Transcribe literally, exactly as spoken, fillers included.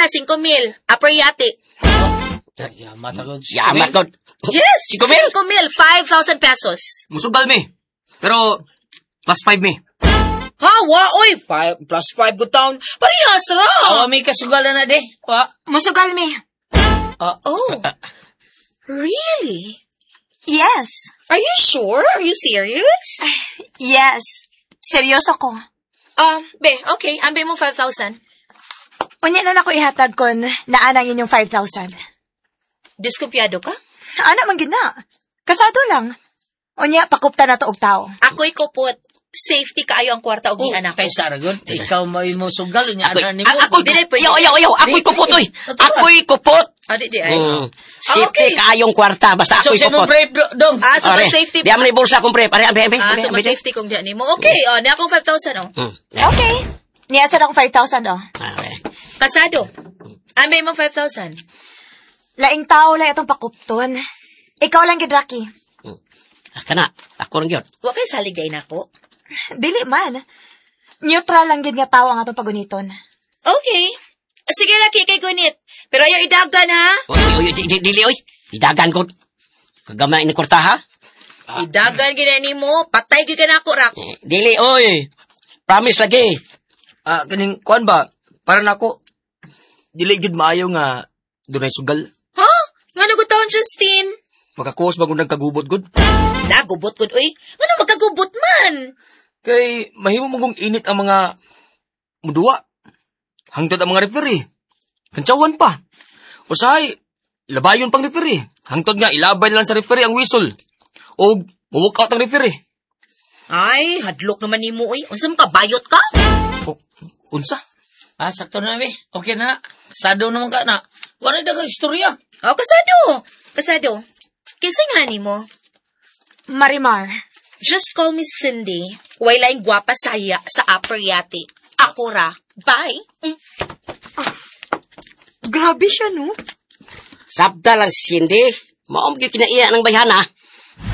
ha, cinco mil. Upper yate. Yaman ako. Yaman ko. Yes, Cinco mil? cinco mil, five thousand pesos. Musugal mi. Pero, plus five mi. Ha, wa, oy, five, plus five good town. Parehas ra. Oh, may kasugalan na de. Wa. Musugal mi. Ah, Oh, really? Yes. Are you sure? Are you serious? Yes. Seryoso ko. Um, be, okay, ambil mo five thousand. Unya na nako ihatag kon naanang inyong five thousand. Diskumpiyado ka? Ana man gina. Kasado lang. Unya pakupta na to og tao. Ako'y kupot. Safety kaayo ang kwarta og oh, ni anak ko. kay Saragon. Ikaw may mo sugal. Unya, Ako'y, ano ni mo. a- ako'y, Dili, pwede. yo, yo, yo, ako'y Di- kupot, oy. Di- Ako'y kupot. Ah, di, di, ay. Mm. Ah, Safety okay. kaayong kwarta, basta So, ako'y siya mo kupot. brave do- dong. Ah, so Are, safety. di aman ni bulsa kong pre. Pare, ambe, ambe. Ah, ambe, so ambe, safety kung diyan ni mo. Okay, oh, ni akong five thousand, oh. Hmm. Okay. Niyasan akong five thousand oh. Ah, okay. Kasado. Ambil mo five thousand. Laing tao lang itong pakupton. Ikaw lang gid Rocky. Ah, kana, ako rin yun. Wa kay salig day nako. Dili man. Neutral lang gid nga tao ang atong paguniton. Okay. Sige laki kay gunit. Pero ayo idagan ha. Oy, oy, di- di- dili, oy. Idagan ko. Kagamay ni kwarta, ha? Idagan gid ni mo. Patay gid ka nako rak. Eh, Dili, oy. Promise lagi. Ah, kaning, kuan ba? Para na ako, dili gid maayo nga, dunay sugal. Ha? Nga nagutaon Justin? Makakuos bagong nagkagubot gud. Nagubot gud oy. Ngano magkagubot man? Kay, mahimo mong init ang mga muduwa. Hangtod ang mga referee. Kantsawan pa. Usahay, labayon pang referee. Hangtod nga, ilabay na lang sa referee ang whistle. O, mawalk out ang referee. Ay, hadlok naman ni mo oy. Unsa man ka bayot ka? O, unsa? Ah, sakto na mi. Okay na. Sado naman ka na. Wala na ka istorya. Oh, kasado. Kasado. Kinsa nga ni mo? Marimar. Just call me Cindy. Way laing gwapa saya sa upper yate. Ako ra. Bye. Mm. Grabe siya no. Sabda lang, Cindy. Maom gyud kinaiya ng bayhana.